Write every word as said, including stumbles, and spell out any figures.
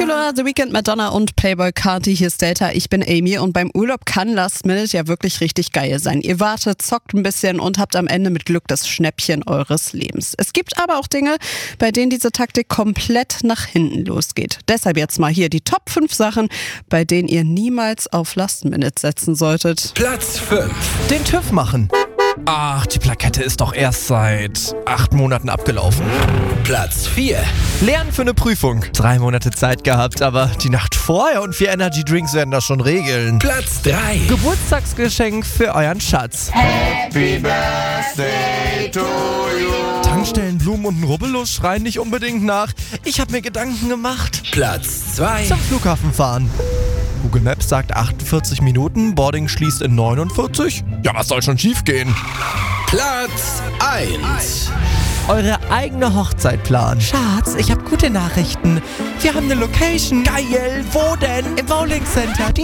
Julia, The Weeknd, Madonna und Playboi Carti. Hier ist Delta, ich bin Amy und beim Urlaub kann Last Minute ja wirklich richtig geil sein. Ihr wartet, zockt ein bisschen und habt am Ende mit Glück das Schnäppchen eures Lebens. Es gibt aber auch Dinge, bei denen diese Taktik komplett nach hinten losgeht. Deshalb jetzt mal hier die Top fünf Sachen, bei denen ihr niemals auf Last Minute setzen solltet. Platz fünf. Den TÜV machen. Ach, die Plakette ist doch erst seit acht Monaten abgelaufen. Platz vier. Lernen für eine Prüfung. Drei Monate Zeit gehabt, aber die Nacht vorher und vier Energy Drinks werden das schon regeln. Platz drei. Geburtstagsgeschenk für euren Schatz. Happy Birthday to you. Tankstellen, Blumen und ein Rubbellos schreien nicht unbedingt nach. Ich habe mir Gedanken gemacht. Platz zwei. Zum Flughafen fahren. Google Maps sagt achtundvierzig Minuten, Boarding schließt in neunundvierzig. Ja, was soll schon schief gehen? Platz eins. Eure eigene Hochzeit planen. Schatz, ich habe gute Nachrichten. Wir haben eine Location. Geil, wo denn? Im Bowling Center.